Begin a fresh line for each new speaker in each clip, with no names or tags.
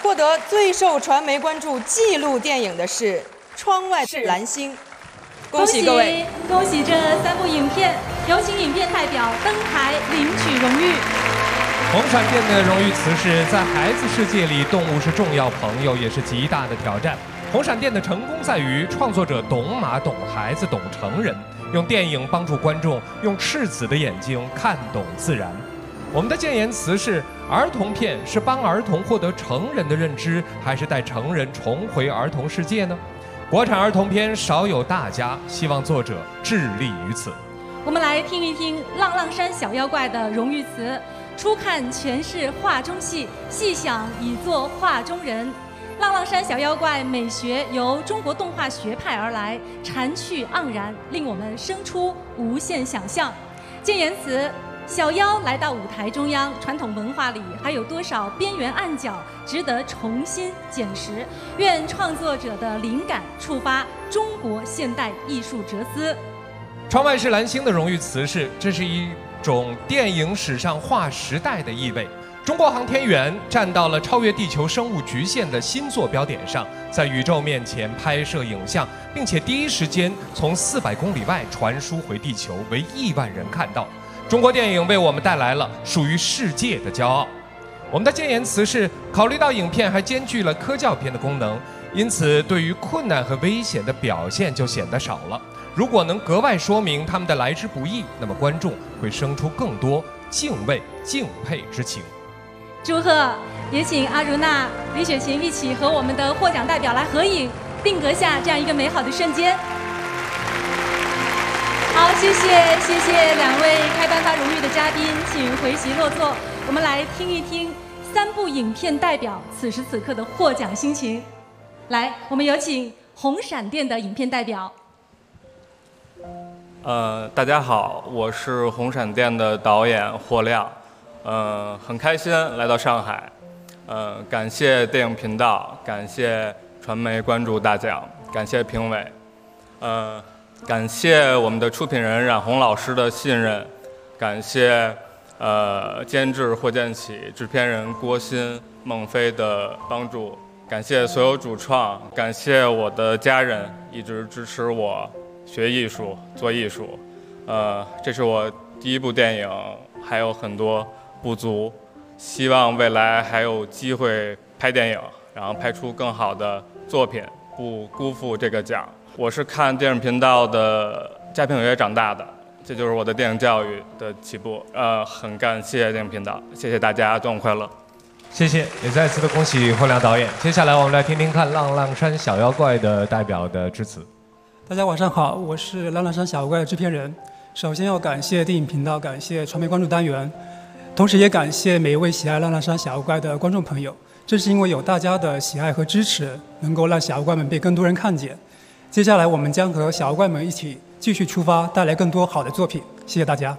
获得最受传媒关注纪录电影的是《窗外是蓝星》，恭喜各位！
恭喜这3部影片，有请影片代表登台领取荣誉。
红闪电的荣誉词是：在孩子世界里，动物是重要朋友，也是极大的挑战。红闪电的成功在于创作者懂马、懂孩子、懂成人，用电影帮助观众用赤子的眼睛看懂自然。我们的建言词是：儿童片是帮儿童获得成人的认知，还是带成人重回儿童世界呢？国产儿童片少有大家，希望作者致力于此。
我们来听一听《浪浪山小妖怪》的荣誉词：初看全是画中戏，细想已作画中人。浪浪山小妖怪美学由中国动画学派而来，禅趣盎然，令我们生出无限想象。建言词：小妖来到舞台中央，传统文化里还有多少边缘暗角值得重新捡拾？愿创作者的灵感触发中国现代艺术哲思。
窗外是蓝星的荣誉词是：这是一种电影史上划时代的意味。中国航天员站到了超越地球生物局限的新坐标点上，在宇宙面前拍摄影像，并且第一时间从400公里外传输回地球，为亿万人看到。中国电影为我们带来了属于世界的骄傲。我们的建言词是：考虑到影片还兼具了科教片的功能，因此对于困难和危险的表现就显得少了。如果能格外说明他们的来之不易，那么观众会生出更多敬畏、敬佩之情。
祝贺！也请阿如娜、李雪琴一起和我们的获奖代表来合影，定格下这样一个美好的瞬间。好，谢谢2位开颁发荣誉的嘉宾，请回席落座。我们来听一听3部影片代表此时此刻的获奖心情。来，我们有请红闪电的影片代表。
大家好，我是红闪电的导演霍亮。很开心来到上海。感谢电影频道，感谢传媒关注大奖，感谢评委。感谢我们的出品人冉红老师的信任，感谢监制霍建起、制片人郭鑫、孟非的帮助，感谢所有主创，感谢我的家人一直支持我学艺术、做艺术。这是我第1部电影，还有很多不足，希望未来还有机会拍电影，然后拍出更好的作品，不辜负这个奖。我是看电影频道的家庭影业长大的，这就是我的电影教育的起步。很感谢电影频道，谢谢大家，端午快乐！
谢谢，也再次的恭喜霍亮导演。接下来我们来听听看《浪浪山小妖怪》的代表的致辞。
大家晚上好，我是《浪浪山小妖怪》的制片人。首先要感谢电影频道，感谢传媒关注单元，同时也感谢每一位喜爱《浪浪山小妖怪》的观众朋友。正是因为有大家的喜爱和支持，能够让小妖怪们被更多人看见。接下来我们将和小妖怪们一起继续出发，带来更多好的作品。谢谢大家。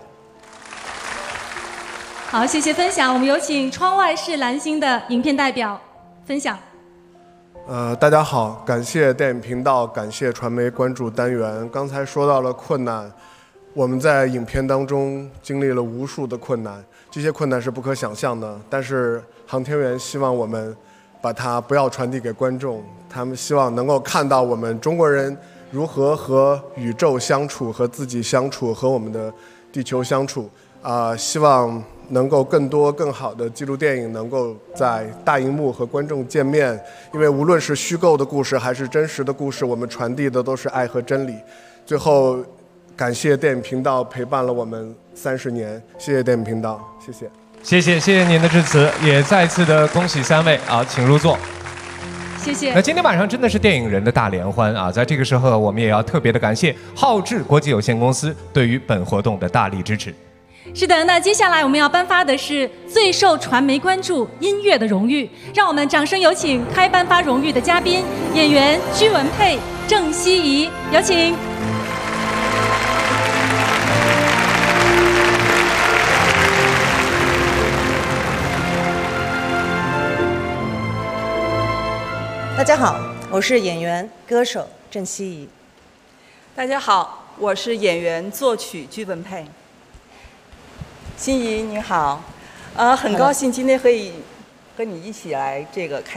好，谢谢分享。我们有请《窗外是蓝星》的影片代表分享。
大家好，感谢电影频道，感谢传媒关注单元。刚才说到了困难，我们在影片当中经历了无数的困难，这些困难是不可想象的。但是航天员希望我们把它不要传递给观众，他们希望能够看到我们中国人如何和宇宙相处，和自己相处，和我们的地球相处。希望能够更多更好的纪录电影能够在大荧幕和观众见面，因为无论是虚构的故事还是真实的故事，我们传递的都是爱和真理。最后感谢电影频道陪伴了我们30年，谢谢电影频道，谢谢。
谢谢您的致辞，也再次的恭喜3位啊，请入座。
谢谢。
那今天晚上真的是电影人的大联欢啊！在这个时候，我们也要特别的感谢浩智国际有限公司对于本活动的大力支持。
是的，那接下来我们要颁发的是最受传媒关注音乐的荣誉，让我们掌声有请开颁发荣誉的嘉宾演员居文佩、郑希怡，有请。
大家好，我是演员、歌手郑希怡。
大家好，我是演员、作曲居文佩。心怡您好，很高兴今天可以和你一起来这个开